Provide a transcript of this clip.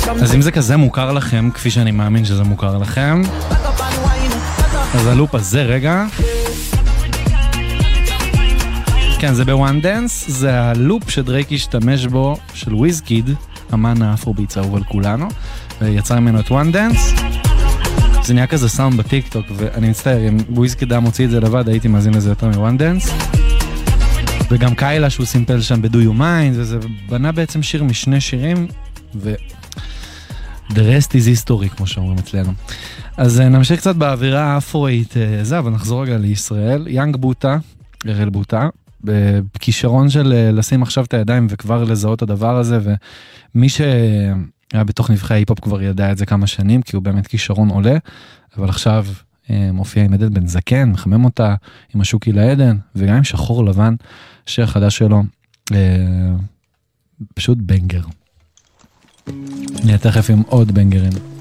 אז אם זה כזה מוכר לכם, כפי שאני מאמין שזה מוכר לכם, אז הלופ הזה רגע, כן, זה בוואן דנס, זה הלופ שדרייק השתמש בו של וויזקיד, אמן האפרוביטס האהוב על כולנו, ויצר ממנו את וואן דנס. זה נהיה כזה סאונד בטיקטוק, ואני מצטער, אם וויזקיד היה מוציא את זה לבד, הייתי מאזין לזה יותר מוואן דנס. וגם קיילה שהוא סימפל שם ב-Do You Mind, וזה בנה בעצם שיר משני שירים, The rest is history, כמו שאומרים אצלנו. אז נמשיך קצת באווירה האפרואית, אבל נחזור רגע לישראל. יאנג בוטה, אראל בוטה, בכישרון של לשים עכשיו את הידיים וכבר לזהות את הדבר הזה, ומי שהיה בתוך נבחי ההיפ-הופ כבר ידע את זה כמה שנים, כי הוא באמת כישרון עולה, אבל עכשיו מופיע עם עדן בן זקן, מחמם אותה עם השוקי לעדן, וגם עם שחור לבן, שיר חדש שלו, פשוט בנגר. נהיה תכף עם עוד בנגרים.